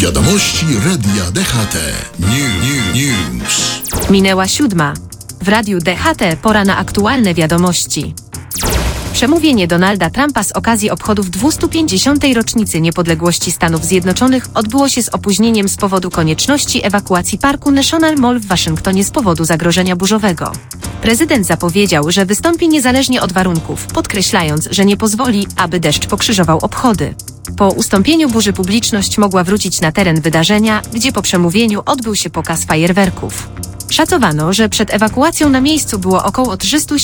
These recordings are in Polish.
Wiadomości Radia DHT. News. Minęła 7. W Radiu DHT pora na aktualne wiadomości. Przemówienie Donalda Trumpa z okazji obchodów 250. rocznicy niepodległości Stanów Zjednoczonych odbyło się z opóźnieniem z powodu konieczności ewakuacji parku National Mall w Waszyngtonie z powodu zagrożenia burzowego. Prezydent zapowiedział, że wystąpi niezależnie od warunków, podkreślając, że nie pozwoli, aby deszcz pokrzyżował obchody. Po ustąpieniu burzy publiczność mogła wrócić na teren wydarzenia, gdzie po przemówieniu odbył się pokaz fajerwerków. Szacowano, że przed ewakuacją na miejscu było około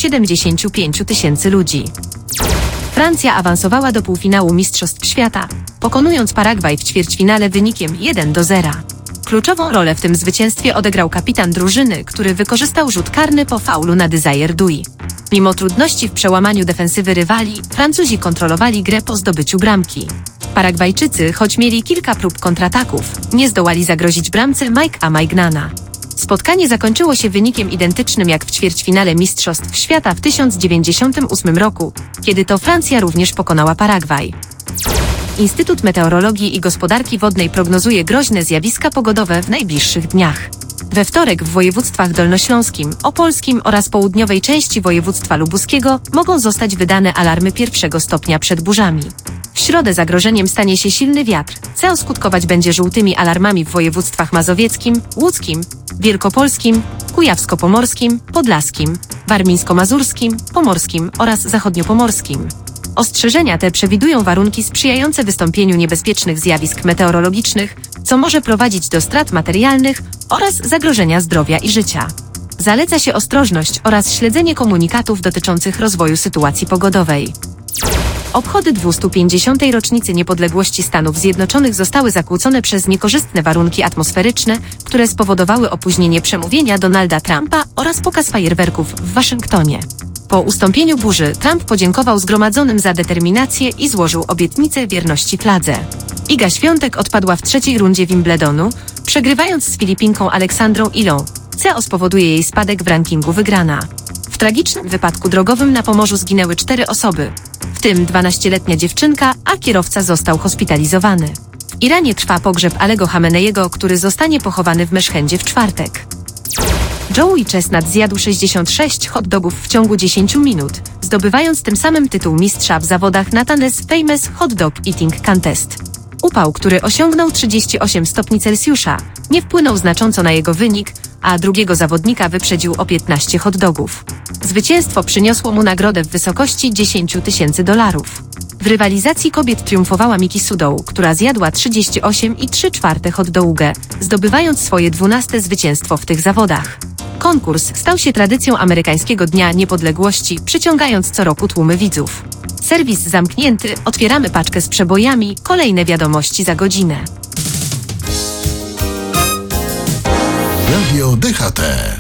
375 000 ludzi. Francja awansowała do półfinału Mistrzostw Świata, pokonując Paragwaj w ćwierćfinale wynikiem 1-0. Kluczową rolę w tym zwycięstwie odegrał kapitan drużyny, który wykorzystał rzut karny po faulu na Désiré Doué. Mimo trudności w przełamaniu defensywy rywali, Francuzi kontrolowali grę po zdobyciu bramki. Paragwajczycy, choć mieli kilka prób kontrataków, nie zdołali zagrozić bramce Mike'a Maignana. Spotkanie zakończyło się wynikiem identycznym jak w ćwierćfinale Mistrzostw Świata w 1998 roku, kiedy to Francja również pokonała Paragwaj. Instytut Meteorologii i Gospodarki Wodnej prognozuje groźne zjawiska pogodowe w najbliższych dniach. We wtorek w województwach dolnośląskim, opolskim oraz południowej części województwa lubuskiego mogą zostać wydane alarmy 1. stopnia przed burzami. W środę zagrożeniem stanie się silny wiatr, co skutkować będzie żółtymi alarmami w województwach mazowieckim, łódzkim, wielkopolskim, kujawsko-pomorskim, podlaskim, warmińsko-mazurskim, pomorskim oraz zachodniopomorskim. Ostrzeżenia te przewidują warunki sprzyjające wystąpieniu niebezpiecznych zjawisk meteorologicznych, co może prowadzić do strat materialnych oraz zagrożenia zdrowia i życia. Zaleca się ostrożność oraz śledzenie komunikatów dotyczących rozwoju sytuacji pogodowej. Obchody 250. rocznicy niepodległości Stanów Zjednoczonych zostały zakłócone przez niekorzystne warunki atmosferyczne, które spowodowały opóźnienie przemówienia Donalda Trumpa oraz pokaz fajerwerków w Waszyngtonie. Po ustąpieniu burzy Trump podziękował zgromadzonym za determinację i złożył obietnicę wierności fladze. Iga Świątek odpadła w trzeciej rundzie Wimbledonu, przegrywając z Filipinką Aleksandrą Ilą, co spowoduje jej spadek w rankingu wygrana. W tragicznym wypadku drogowym na Pomorzu zginęły 4 osoby, w tym 12-letnia dziewczynka, a kierowca został hospitalizowany. W Iranie trwa pogrzeb Alego Hameneiego, który zostanie pochowany w Meszhendzie w czwartek. Joey Chestnut zjadł 66 hot dogów w ciągu 10 minut, zdobywając tym samym tytuł mistrza w zawodach Nathan's Famous Hot Dog Eating Contest. Upał, który osiągnął 38 stopni Celsjusza, nie wpłynął znacząco na jego wynik, a drugiego zawodnika wyprzedził o 15 hot dogów. Zwycięstwo przyniosło mu nagrodę w wysokości $10 000. W rywalizacji kobiet triumfowała Miki Sudoł, która zjadła 38 3/4 hot doga, zdobywając swoje 12. zwycięstwo w tych zawodach. Konkurs stał się tradycją amerykańskiego Dnia Niepodległości, przyciągając co roku tłumy widzów. Serwis zamknięty, otwieramy paczkę z przebojami, kolejne wiadomości za godzinę. Radio DHT.